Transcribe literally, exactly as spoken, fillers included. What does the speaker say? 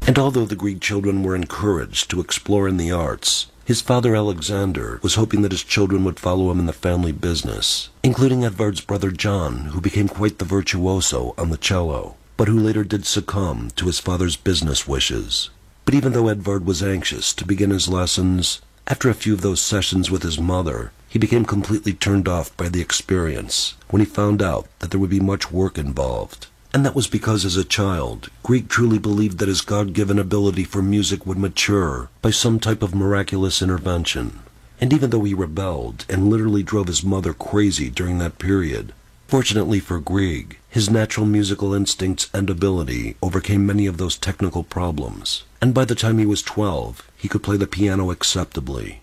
And although the Grieg children were encouraged to explore in the arts, his father Alexander was hoping that his children would follow him in the family business, including Edvard's brother John, who became quite the virtuoso on the cello, but who later did succumb to his father's business wishes. But even though Edvard was anxious to begin his lessons, after a few of those sessions with his mother, he became completely turned off by the experience when he found out that there would be much work involved. And that was because as a child, Grieg truly believed that his God-given ability for music would mature by some type of miraculous intervention. And even though he rebelled and literally drove his mother crazy during that period, fortunately for Grieg, his natural musical instincts and ability overcame many of those technical problems. And by the time he was twelve, he could play the piano acceptably.